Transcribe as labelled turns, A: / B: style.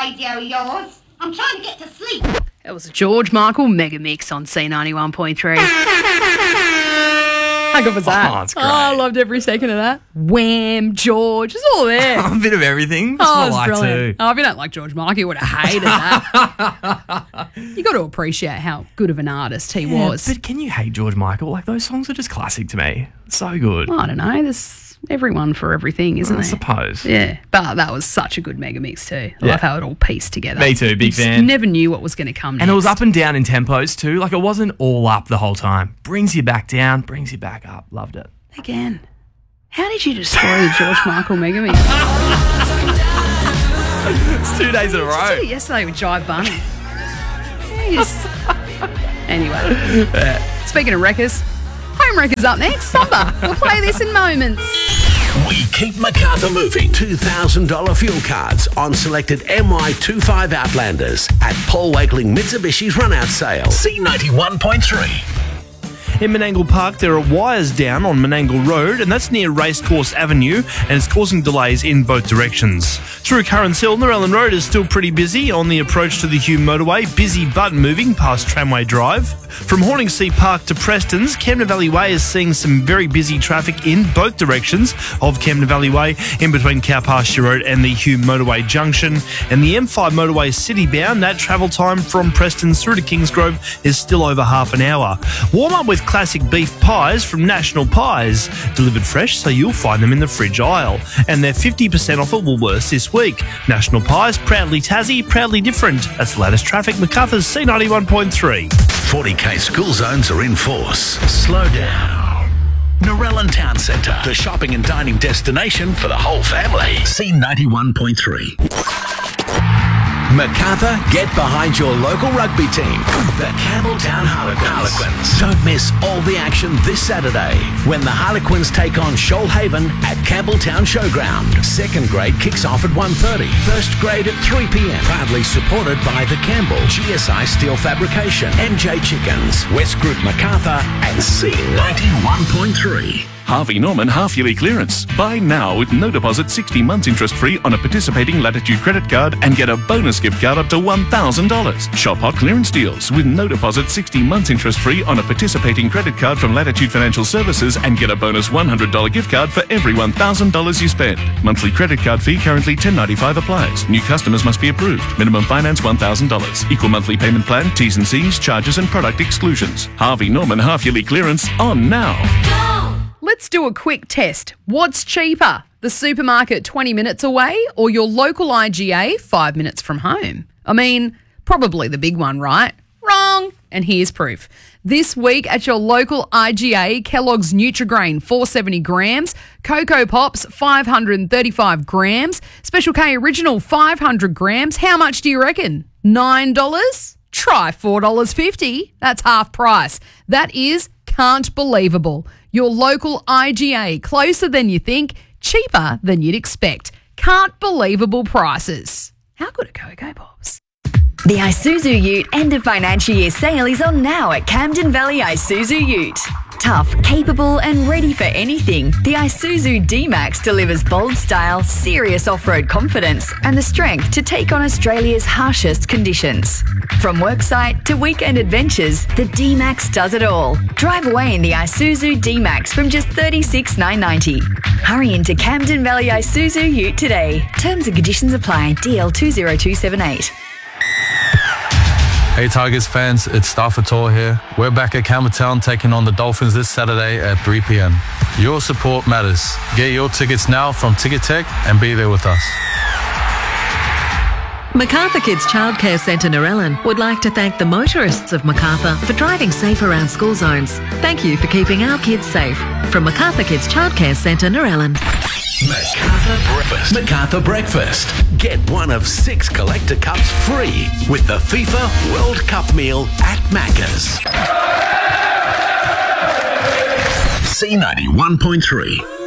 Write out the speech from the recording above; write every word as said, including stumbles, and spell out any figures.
A: radio of yours. I'm trying to get to sleep.
B: It was a George Michael mega mix on C ninety-one point three. How good was that?
C: Oh, it's great.
B: Oh, I loved every second of that. Wham, George, it's all there.
C: A bit of everything. That's
B: Oh,
C: what I
B: it's
C: like
B: brilliant.
C: too.
B: Oh, if you don't like George Michael, you would have hated that. You got to appreciate how good of an artist he
C: Yeah,
B: was.
C: but can you hate George Michael? Like, those songs are just classic to me. So good.
B: I don't know. There's everyone for everything, isn't
C: I
B: there?
C: suppose.
B: Yeah, but that was such a good mega mix too. I
C: Yeah.
B: love how it all pieced together.
C: Me too, big
B: You just
C: fan.
B: never knew what was going to come next.
C: And it was up and down in tempos too. Like, it wasn't all up the whole time. Brings you back down, brings you back up. Loved it.
B: Again, how did you destroy the George Michael mega mix?
C: It's two days in a
B: I
C: row.
B: did it yesterday with Jive Bunny. Yes. Anyway, speaking of wreckers, Home Wreckers up next. Summer. We'll play this in moments.
D: We keep Macarthur moving. two thousand dollars fuel cards on selected M Y twenty-five Outlanders at Paul Wakeling Mitsubishi's run-out sale. C ninety-one point three.
E: In Menangle Park, there are wires down on Menangle Road, and that's near Racecourse Avenue, and it's causing delays in both directions. Through Currans Hill, Narellan Road is still pretty busy on the approach to the Hume Motorway, busy but moving past Tramway Drive. From Horningsea Park to Preston's, Camden Valley Way is seeing some very busy traffic in both directions of Camden Valley Way, in between Cow Pasture Road and the Hume Motorway Junction. And the M five Motorway city-bound, that travel time from Preston's through to Kingsgrove is still over half an hour. Warm up with classic beef pies from National Pies, delivered fresh so you'll find them in the fridge aisle. And they're fifty percent off at Woolworths this week. National Pies, proudly Tassie, proudly different. That's the latest traffic. Macarthur's C ninety-one point three.
D: forty K school zones are in force. Slow down. Narellan Town Centre, the shopping and dining destination for the whole family. C ninety-one point three. Macarthur, get behind your local rugby team, the Campbelltown Harlequins. Harlequins. Don't miss all the action this Saturday when the Harlequins take on Shoalhaven at Campbelltown Showground. Second grade kicks off at one thirty. First grade at three p.m. Proudly supported by the Campbell, G S I Steel Fabrication, M J Chickens, West Group Macarthur, and C ninety-one point three.
F: Harvey Norman half-yearly clearance. Buy now with no deposit, sixty months interest-free on a participating Latitude credit card and get a bonus gift card up to one thousand dollars. Shop hot clearance deals with no deposit, sixty months interest-free on a participating credit card from Latitude Financial Services and get a bonus one hundred dollars gift card for every one thousand dollars you spend. Monthly credit card fee currently ten dollars ninety-five applies. New customers must be approved. Minimum finance one thousand dollars. Equal monthly payment plan, T's and C's, charges and product exclusions. Harvey Norman half-yearly clearance on now.
B: Let's do a quick test. What's cheaper? The supermarket twenty minutes away or your local I G A five minutes from home? I mean, probably the big one, right? Wrong. And here's proof. This week at your local I G A, Kellogg's Nutri-Grain four hundred seventy grams, Cocoa Pops five hundred thirty-five grams, Special K Original five hundred grams. How much do you reckon? nine dollars? Try four dollars fifty. That's half price. That is can't believable. Your local I G A, closer than you think, cheaper than you'd expect. Can't believable prices. How good are Cocoa Pops?
G: The Isuzu Ute end of financial year sale is on now at Camden Valley Isuzu Ute. Tough, capable and ready for anything, the Isuzu D-Max delivers bold style, serious off-road confidence and the strength to take on Australia's harshest conditions. From worksite to weekend adventures, the D-Max does it all. Drive away in the Isuzu D-Max from just thirty-six thousand nine hundred ninety. Hurry into Camden Valley Isuzu Ute today. Terms and conditions apply. D L two zero two seven eight.
H: Hey Tigers fans, it's Stafford here. We're back at Campbelltown taking on the Dolphins this Saturday at three p.m. Your support matters. Get your tickets now from Ticket Tech and be there with us.
I: Macarthur Kids Childcare Centre Narellan would like to thank the motorists of Macarthur for driving safe around school zones. Thank you for keeping our kids safe. From Macarthur Kids Childcare Centre Narellan.
D: Macarthur Breakfast. Macarthur Breakfast. Get one of six collector cups free with the FIFA World Cup meal at Macca's. C ninety-one point three.